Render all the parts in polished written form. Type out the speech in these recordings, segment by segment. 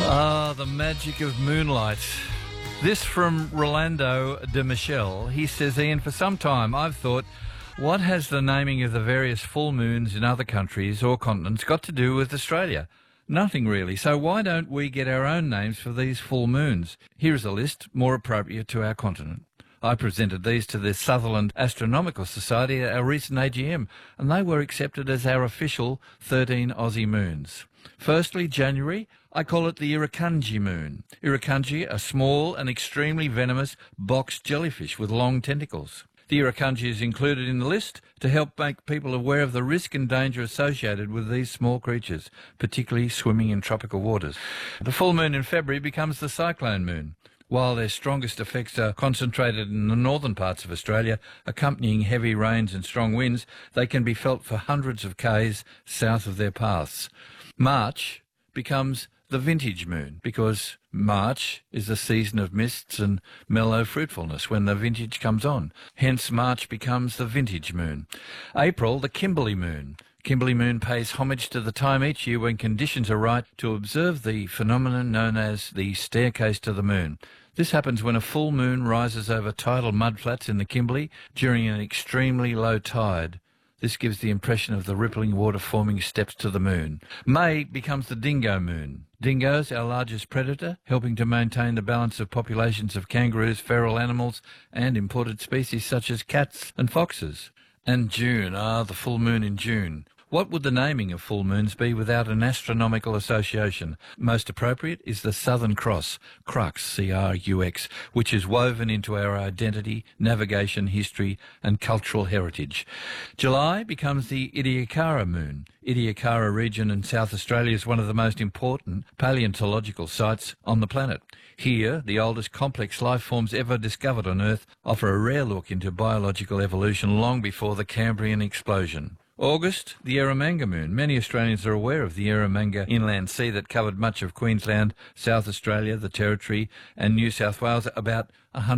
Ah, the magic of moonlight. This from Rolando de Michel. He says, Ian, for some time I've thought, what has the naming of the various full moons in other countries or continents got to do with Australia? Nothing really. So why don't we get our own names for these full moons? Here is a list more appropriate to our continent. I presented these to the Sutherland Astronomical Society at our recent AGM, and they were accepted as our official 13 Aussie moons. Firstly, January, I call it the Irukandji moon. Irukandji, a small and extremely venomous box jellyfish with long tentacles. The Irukandji is included in the list to help make people aware of the risk and danger associated with these small creatures, particularly swimming in tropical waters. The full moon in February becomes the cyclone moon. While their strongest effects are concentrated in the northern parts of Australia, accompanying heavy rains and strong winds, they can be felt for hundreds of k's south of their paths. March becomes the vintage moon because March is the season of mists and mellow fruitfulness when the vintage comes on. Hence, March becomes the vintage moon. April, the Kimberley moon. Kimberley moon pays homage to the time each year when conditions are right to observe the phenomenon known as the staircase to the moon. This happens when a full moon rises over tidal mudflats in the Kimberley during an extremely low tide. This gives the impression of the rippling water forming steps to the moon. May becomes the dingo moon. Dingoes, our largest predator, helping to maintain the balance of populations of kangaroos, feral animals and imported species such as cats and foxes. And June, the full moon in June. What would the naming of full moons be without an astronomical association? Most appropriate is the Southern Cross, Crux, C-R-U-X, which is woven into our identity, navigation, history and cultural heritage. July becomes the Ediacara moon. Ediacara region in South Australia is one of the most important paleontological sites on the planet. Here, the oldest complex life forms ever discovered on Earth offer a rare look into biological evolution long before the Cambrian explosion. August, the Eromanga moon. Many Australians are aware of the Eromanga inland sea that covered much of Queensland, South Australia, the Territory and New South Wales about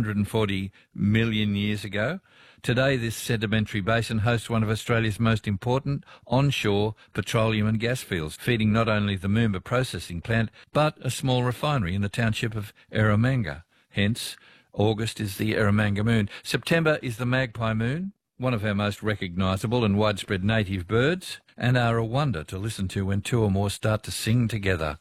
140 million years ago. Today, this sedimentary basin hosts one of Australia's most important onshore petroleum and gas fields, feeding not only the Moomba processing plant, but a small refinery in the township of Eromanga. Hence, August is the Eromanga moon. September is the Magpie moon, one of our most recognisable and widespread native birds, and are a wonder to listen to when two or more start to sing together.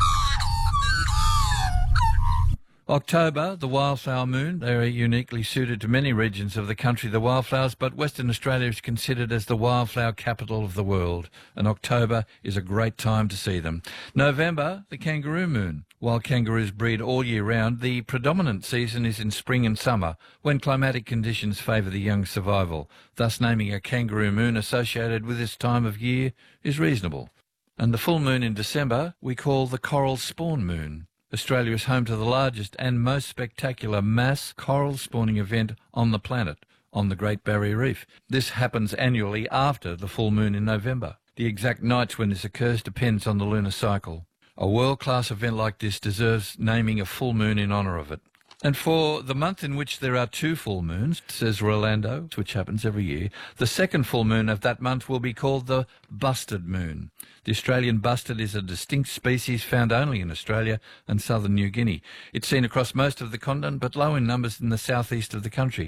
October, the wildflower moon. They are uniquely suited to many regions of the country, the wildflowers, but Western Australia is considered as the wildflower capital of the world, and October is a great time to see them. November, the kangaroo moon. While kangaroos breed all year round, the predominant season is in spring and summer, when climatic conditions favour the young survival. Thus, naming a kangaroo moon associated with this time of year is reasonable. And the full moon in December we call the coral spawn moon. Australia is home to the largest and most spectacular mass coral spawning event on the planet, on the Great Barrier Reef. This happens annually after the full moon in November. The exact nights when this occurs depends on the lunar cycle. A world-class event like this deserves naming a full moon in honour of it. And for the month in which there are two full moons, says Rolando, which happens every year, the second full moon of that month will be called the bustard moon. The Australian bustard is a distinct species found only in Australia and southern New Guinea. It's seen across most of the continent, but low in numbers in the southeast of the country.